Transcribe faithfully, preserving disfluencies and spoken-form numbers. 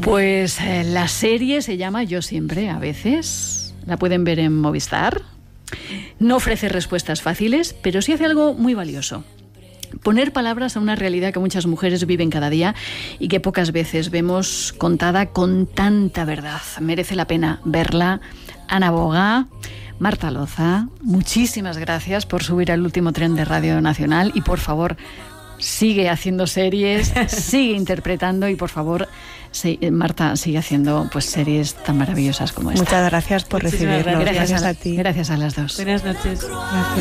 Pues eh, la serie se llama Yo siempre, a veces. La pueden ver en Movistar. No ofrece respuestas fáciles, pero sí hace algo muy valioso. Poner palabras a una realidad que muchas mujeres viven cada día y que pocas veces vemos contada con tanta verdad. Merece la pena verla. Ana Boga, Marta Loza, muchísimas gracias por subir al último tren de Radio Nacional y por favor sigue haciendo series, sigue interpretando y por favor sí, Marta sigue haciendo pues series tan maravillosas como esta. Muchas gracias por recibirnos. Gracias, gracias a, a ti. Gracias a las dos. Buenas noches. Gracias.